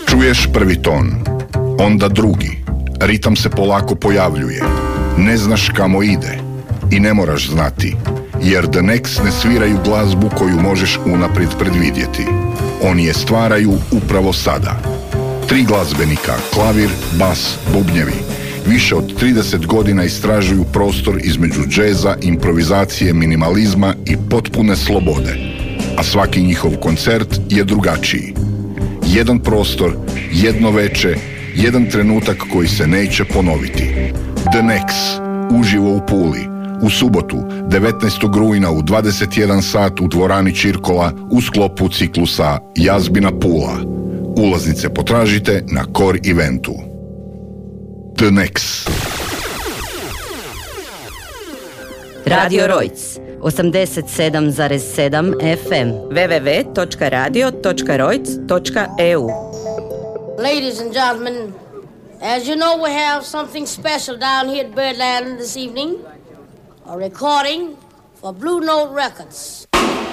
Čuješ prvi ton, onda drugi. Ritam se polako pojavljuje. Ne znaš kamo ide i ne moraš znati, jer The Next ne sviraju glazbu koju možeš unaprijed predvidjeti. Oni je stvaraju upravo sada. 3 glazbenika, klavir, bas, bubnjevi, više od 30 godina istražuju prostor između džeza, improvizacije, minimalizma i potpune slobode. A svaki njihov koncert je drugačiji. Jedan prostor, jedno veče, jedan trenutak koji se neće ponoviti. The Next, uživo u Puli, u subotu, 19. rujna u 21 sat u dvorani Čirkola u sklopu ciklusa Jazbina Pula. Ulaznice potražite na Core Eventu. The Next. Radio Rojc 87,7 FM www.radio.rojc.eu. Ladies and gentlemen, as you know, we have something special down here at Birdland this evening. A recording for Blue Note Records.